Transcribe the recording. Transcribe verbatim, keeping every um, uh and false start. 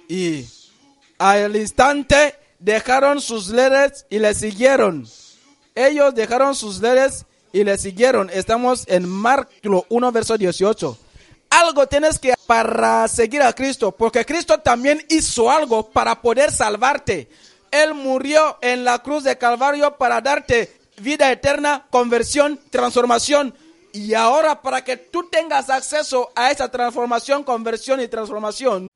Y al instante dejaron sus leyes y le siguieron. Ellos dejaron sus leyes y le siguieron. Estamos en Marcos uno, verso dieciocho. Algo tienes que para seguir a Cristo, porque Cristo también hizo algo para poder salvarte. Él murió en la cruz de Calvario para darte vida eterna, conversión, transformación. Y ahora, para que tú tengas acceso a esa transformación, conversión y transformación,